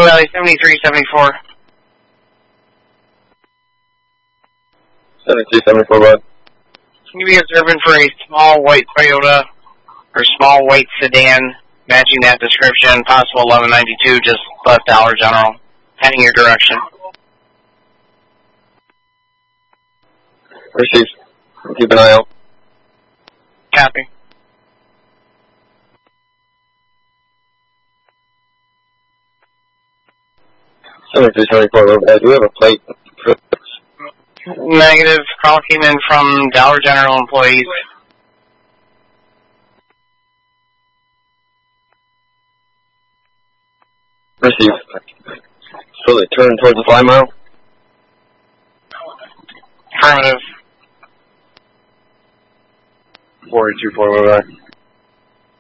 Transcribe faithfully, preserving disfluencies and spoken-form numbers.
Valley seventy-three seventy-four. seventy-three seventy-four, bud. Can you be observing for a small white Toyota or small white sedan matching that description, possible eleven ninety-two, just left Dollar General, heading your direction? Received. Keep an eye out. Copy. seventy-three seventy-four, do we have a plate? Negative. Call came in from Dollar General employees. Received. So they turn towards the fly mile? Affirmative. four eight two four, bye-bye.